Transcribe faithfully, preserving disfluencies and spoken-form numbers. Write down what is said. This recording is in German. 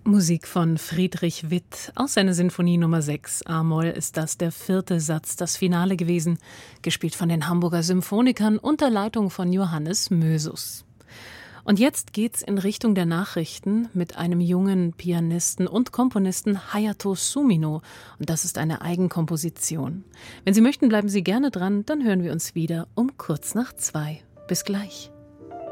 Musik von Friedrich Witt aus seiner Sinfonie Nummer sechs. A-Moll ist das der vierte Satz, das Finale gewesen, gespielt von den Hamburger Symphonikern unter Leitung von Johannes Mösus. Und jetzt geht's in Richtung der Nachrichten mit einem jungen Pianisten und Komponisten, Hayato Sumino. Und das ist eine Eigenkomposition. Wenn Sie möchten, bleiben Sie gerne dran, dann hören wir uns wieder um kurz nach zwei. Bis gleich.